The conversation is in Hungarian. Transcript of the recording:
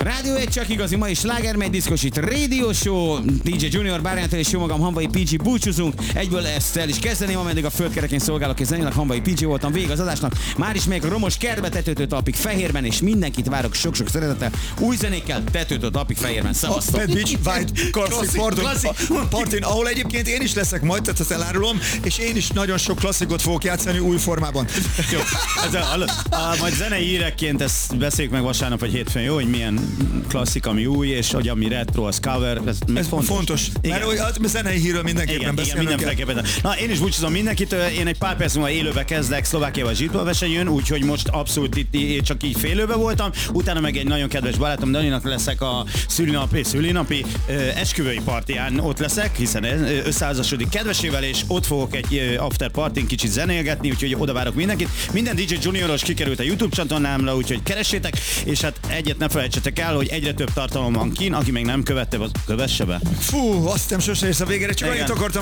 Rádió 1 csak igazi, ma is slágermegy, diszkosít Radio Show, DJ Junior Báránytól és jó magam, Hamvai PG búcsúzunk. Egyből ezt el is kezdeném, ameddig a földkerekén szolgálok és zenélek, Hamvai PG voltam, végig az adásnak. Már is megyek a romos kertbe, tetőtől talpig Fehérben, és mindenkit várok sok-sok szeretettel. Új zenékkel, tetőtől talpig Fehérben. Szevasztok! Bad Beach White Classic Partin, ahol egyébként én is leszek majd, tehát ezt elárulom, és én is nagyon sok klasszikot fogok játszani új formában. Jó, majd zenei hírekként ezt beszéljük meg vasárnap vagy hétfőn, jó, hogy milyen klasszik, ami új, és hogy ami retro, az cover, ez fontos. Mert a zenei hírről mindenképpen beszélnünk kell. Na, én is búcsúzom mindenkitől, én egy pár perc múlva élőbe kezdek Szlovákiával Zsitva versenyen, úgyhogy most abszolút itt csak így félőbe voltam, utána meg egy nagyon kedves barátom Daninak leszek a szülinapi esküvői partiján, ott leszek, hiszen összeházasodik kedvesével, és ott fogok egy after partin kicsit zenélgetni, úgyhogy oda várok mindenkit. Minden DJ Junioros kikerült a YouTube csatornámra, úgyhogy keressétek, és hát egyet ne felejtsetek el, hogy egyre több tartalom van kín, aki még nem követte, az kövesse be. Fú, azt nem sose érsz a végére, csak annyit akartam